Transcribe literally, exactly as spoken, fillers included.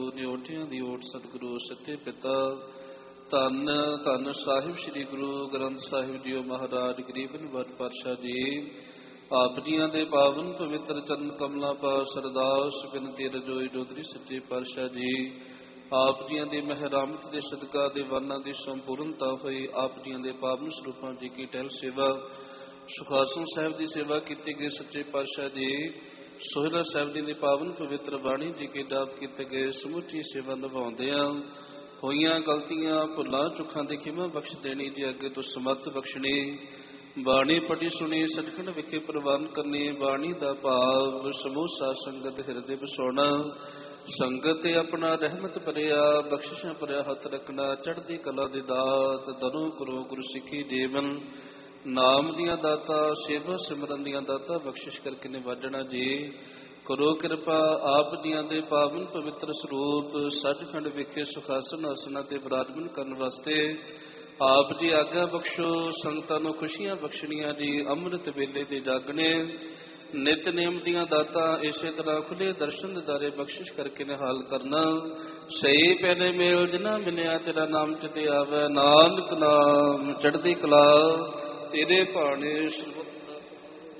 ਨਿਉਟਿਆਂ ਦੀ ਓਟ ਸਤਿਗੁਰੂ ਸੱਚੇ ਪਿਤਾ ਧੰਨ ਧੰਨ ਸਾਹਿਬ ਸ੍ਰੀ ਗੁਰੂ ਗ੍ਰੰਥ ਸਾਹਿਬ ਜੀਓ ਮਹਾਰਾਜ ਗਰੀਬ ਨਿਵਾਜ ਪਾਤਸ਼ਾਹ ਜੀ ਆਪ ਜੀਆਂ ਦੇ ਪਾਵਨ ਪਵਿੱਤਰ ਚਰਨ ਕਮਲਾਂ ਪਾਸ ਅਰਦਾਸ ਬਿਨਤੀ ਰਜੋਈ ਡੋਗਰੀ ਸੱਚੇ ਪਾਤਸ਼ਾਹ ਜੀ ਆਪ ਜੀਆਂ ਦੀ ਮਹਿਰਾਮਤ ਦੇ ਸਦਕਾ ਦੀਵਾਨਾਂ ਦੀ ਸੰਪੂਰਨਤਾ ਹੋਈ ਆਪ ਜੀਆਂ ਦੇ ਪਾਵਨ ਸਰੂਪਾਂ ਜੀ ਕੀ ਟਹਿਲ ਸੇਵਾ ਸੁਖਾਸਨ ਸਾਹਿਬ ਦੀ ਸੇਵਾ ਕੀਤੀ ਗਈ ਸੱਚੇ ਪਾਤਸ਼ਾਹ ਜੀ ਸੋਹਿਲਾ ਸਾਹਿਬ ਜੀ ਦੀ ਪਾਵਨ ਪਵਿੱਤਰ ਬਾਣੀ ਜੀ ਕੀ ਦਾਤ ਕੀਤੇ ਗਏ ਸਮੁੱਚੀ ਸੇਵਾ ਨਿਭਾਉਂਦਿਆਂ ਹੋਈਆਂ ਗਲਤੀਆਂ ਭੁੱਲਾਂ ਚੁੱਕਾਂ ਦੀ ਖਿਮਾ ਬਖਸ਼ ਦੇਣੀ ਜੀ ਅੱਗੇ ਤੋਂ ਸਮੱਤ ਬਖਸ਼ਣੀ ਬਾਣੀ ਪੜੀ ਸੁਣੀ ਸਚਖੰਡ ਵਿਖੇ ਪ੍ਰਵਾਨ ਕਰਨੀ ਬਾਣੀ ਦਾ ਭਾਵ ਸਮੂਹ ਸਾਧ ਸੰਗਤ ਹਿਰਦੇ ਵਸਾਉਣਾ ਸੰਗਤ ਤੇ ਆਪਣਾ ਰਹਿਮਤ ਭਰਿਆ ਬਖਸ਼ਿਸ਼ਾਂ ਭਰਿਆ ਹੱਥ ਰੱਖਣਾ ਚੜ੍ਹਦੀ ਕਲਾ ਦੀ ਦਾਤ ਦਨੋ ਕਰੋ ਗੁਰੂ ਸਿੱਖੀ ਜੀਵਨ ਨਾਮ ਦੀਆਂ ਦਾਤਾ ਸੇਵਾ ਸਿਮਰਨ ਦੀਆਂ ਦਾਤਾ ਬਖਸ਼ਿਸ਼ ਕਰਕੇ ਨਿਵਾਜਣਾ ਜੀ ਕਰੋ ਕਿਰਪਾ ਆਪ ਜੀਆਂ ਦੇ ਪਾਵਨ ਪਵਿੱਤਰ ਸਰੂਪ ਸੱਚਖੰਡ ਵਿਖੇ ਸੁਖਾਸਨ ਆਸਨਾਂ ਤੇ ਬਿਰਾਜਮਾਨ ਕਰਨ ਵਾਸਤੇ ਆਪ ਜੀ ਆਗਿਆ ਬਖਸ਼ੋ ਸੰਗਤਾਂ ਨੂੰ ਖੁਸ਼ੀਆਂ ਬਖਸ਼ਣੀਆਂ ਜੀ ਅੰਮ੍ਰਿਤ ਵੇਲੇ ਦੇ ਜਾਗਣੇ ਨਿਤ ਨੇਮ ਦੀਆਂ ਦਾਤਾਂ ਇਸੇ ਤਰ੍ਹਾਂ ਖੁੱਲੇ ਦਰਸ਼ਨ ਦਿਦਾਰੇ ਬਖਸ਼ਿਸ਼ ਕਰਕੇ ਨਿਹਾਲ ਕਰਨਾ ਸਹੀ ਪਹਿਲੇ ਮੇਲ ਜਿਨਾ ਮਿਲਿਆ ਤੇਰਾ ਨਾਮ ਚਿਤੇ ਆਵੇ ਨਾਨਕ ਨਾਮ ਚੜ੍ਹਦੀ ਕਲਾ ਤੇਰੇ ਭਾਣੇ